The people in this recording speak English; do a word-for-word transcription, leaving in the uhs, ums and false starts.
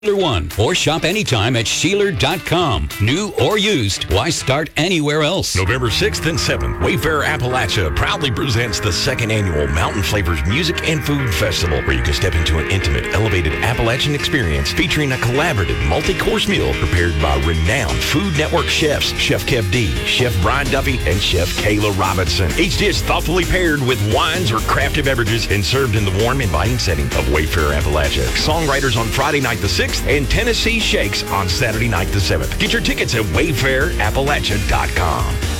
One or shop anytime at Sheeler dot com. New or used, why start anywhere else? November sixth and seventh, Wayfair Appalachia proudly presents the second annual Mountain Flavors Music and Food Festival, where you can step into an intimate, elevated Appalachian experience featuring a collaborative multi-course meal prepared by renowned Food Network chefs, Chef Kev D, Chef Brian Duffy, and Chef Kayla Robinson. Each dish thoughtfully paired with wines or crafted beverages and served in the warm, inviting setting of Wayfair Appalachia. Songwriters on Friday night the sixth, and Tennessee Shakes on Saturday night the seventh. Get your tickets at Wayfair Appalachia dot com.